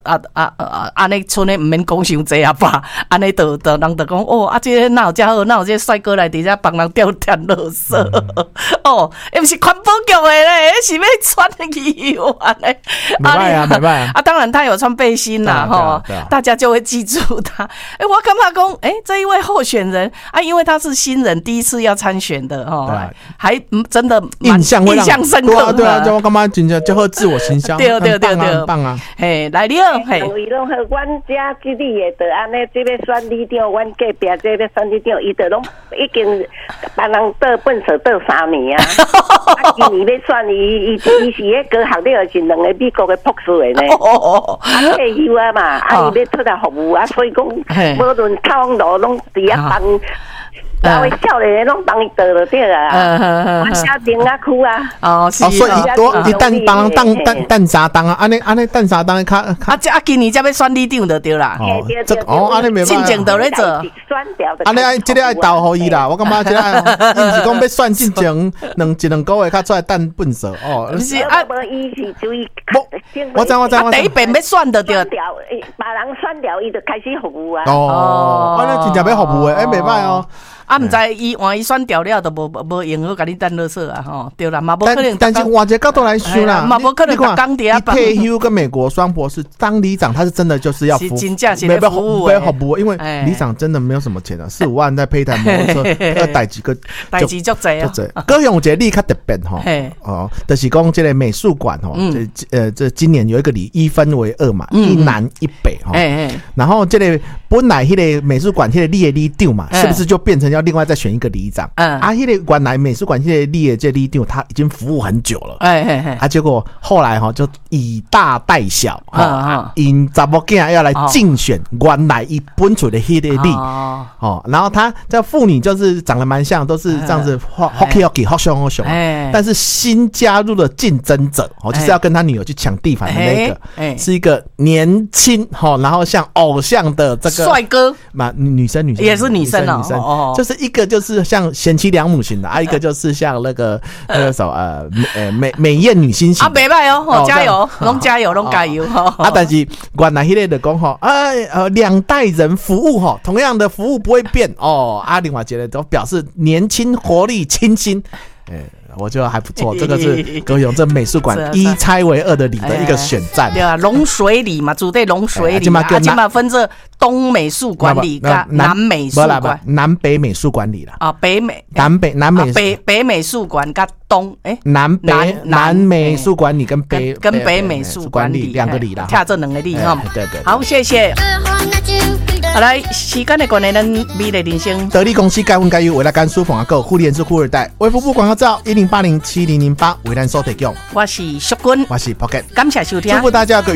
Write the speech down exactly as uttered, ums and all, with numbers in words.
啊啊啊！安尼村诶，毋免讲伤济啊吧？安尼就就人就讲哦，啊，这个哪有遮好，哪有这个帅哥来伫遮帮人掉掉垃圾、嗯、哦，又毋是环保局诶咧，是要穿衣服安尼。 没办啊，没办啊！ 啊，当然他有穿背心啦，哈、啊啊啊，大家就会记住他。哎、欸，我感觉讲，哎、欸，这一位候选人啊，因为他是新人，第一次要参选的哈、啊，还真的印象印象深刻。 对啊，对啊，就我感觉真正就好自我形象， 对对对对， 很棒啊！ 嘿，来了。 两位拢好，阮遮即里的就安尼，即要选里长，阮隔壁即要选里长，伊就拢已经帮人倒粪扫倒三年啊。啊，今年要选伊，伊伊是迄高学历，是两个美国的博士的呢。啊，退休啊嘛，啊，伊要出来服务啊，所以讲无论套路拢伫遐帮。老的少年拢帮伊倒就对啊，我下丁啊区啊， 哦，是， 所以伊多一旦帮当当蛋沙当啊，安尼安尼蛋沙当较啊，这啊今年才要选里长就对啦， 哦，这哦安尼没办法， 进前就咧做， 安尼爱这个爱投互伊啦，我感觉这个，伊毋是讲要选进前两一两个月较出来蛋粪扫哦， 不是啊，无伊是注意， 我知我知我知， 第一遍要选就对， 选掉，把人选掉，伊就开始服务啊， 哦，安尼真正要服务诶，哎，袂歹哦。 啊，毋知伊换伊选掉了，都无无用好，甲你等垃圾啊，吼，对啦，嘛无可能。 但是换一个角度来说啦， 嘛无可能讲工地啊。 退休跟美国双博士当里长，他是真的就是要服务， 真正是要服务， 不要服务，因为里长真的没有什么钱啊，四五万在配一台摩托车，要带几个， 带几足济啊。 高雄一个例较特别吼，哦，就是讲这个美术馆吼，这呃这今年有一个里一分为二嘛，一南一北哈，然后这个本来迄个美术馆迄个里的里长嘛，是不是就变成要另外再选一个里长？嗯，啊，迄个原来美术馆迄个里的这里长他已经服务很久了，哎哎哎，啊，结果后来哈就以大带小，哈，因查某囝要来竞选原来伊本厝的迄个里，哦，然后他这妇女就是长得蛮像，都是这样子，hockey hockey 好凶好凶，但是新加入的竞争者，哦，就是要跟他女儿去抢地盘的那个，是一个年轻哈，然后像偶像的这个帅哥嘛，女生女生也是女生女生，就是一个就是像贤妻良母型的，啊，一个就是像那个那个什么呃呃美美艳女星型啊，袂歹哦，加油，拢加油，拢加油哈！ 啊，但是原来迄个就讲吼，哎呃两代人服务吼，同样的服务不会变哦。啊，另外一个都表示年轻活力清新，哎。我觉得还不错，这个是高雄这美术馆一拆为二的里的一个选战， 对啊，龙水里嘛，主对龙水里，啊，今嘛分这东美术馆里跟南美术馆， 南北美术馆里啦， 啊，北美南北南美北北美术馆跟东哎， 南北南美术馆里跟北跟北美术馆里两个里啦， 跳这两个里哈， 对对， 好，谢谢。好来，时间的关系，咱美丽人生得力公司该问该有，为了甘肃凤阿哥互联是富二代，微服务广告照一零八零七零零八，为咱所提供。 我是淑君， 我是 Pocket， 感谢收听， 祝福大家。